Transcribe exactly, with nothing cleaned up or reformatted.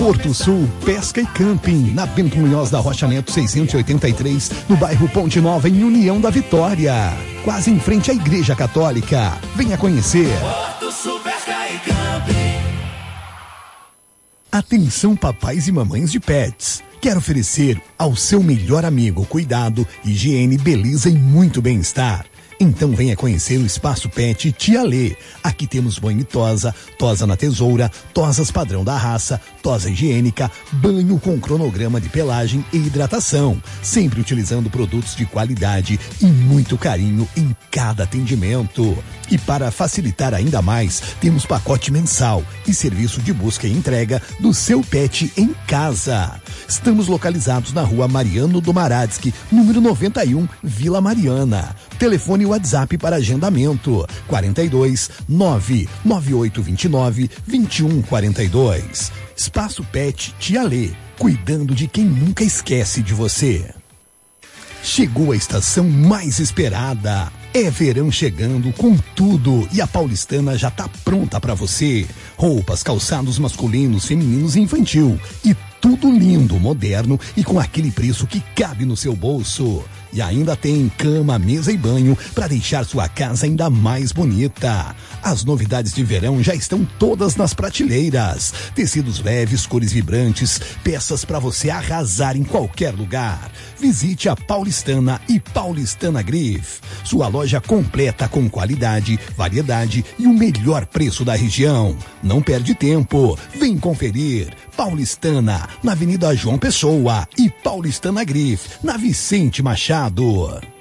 Porto Sul Pesca e Camping, na Bento Munhoz da Rocha Neto seiscentos e oitenta e três, no bairro Ponte Nova, em União da Vitória, quase em frente à Igreja Católica. Venha conhecer. Porto Sul Pesca e Camping. Atenção, papais e mamães de pets. Quer oferecer ao seu melhor amigo cuidado, higiene, beleza e muito bem-estar? Então venha conhecer o Espaço Pet Tia Lê. Aqui temos banho e tosa, tosa na tesoura, tosas padrão da raça, tosa higiênica, banho com cronograma de pelagem e hidratação, sempre utilizando produtos de qualidade e muito carinho em cada atendimento. E para facilitar ainda mais, temos pacote mensal e serviço de busca e entrega do seu pet em casa. Estamos localizados na rua Mariano do Maradsky, número noventa e um, Vila Mariana. Telefone e WhatsApp para agendamento quarenta e dois, nove nove oito dois nove, dois um quatro dois. Espaço Pet Tia Lê, cuidando de quem nunca esquece de você. Chegou a estação mais esperada. É verão chegando com tudo e a Paulistana já tá pronta para você. Roupas, calçados masculinos, femininos e infantil. E tudo lindo, moderno e com aquele preço que cabe no seu bolso. E ainda tem cama, mesa e banho para deixar sua casa ainda mais bonita. As novidades de verão já estão todas nas prateleiras. Tecidos leves, cores vibrantes, peças para você arrasar em qualquer lugar. Visite a Paulistana e Paulistana Grife. Sua loja completa com qualidade, variedade e o melhor preço da região. Não perde tempo. Vem conferir. Paulistana, na Avenida João Pessoa, e Paulistana Grife, na Vicente Machado.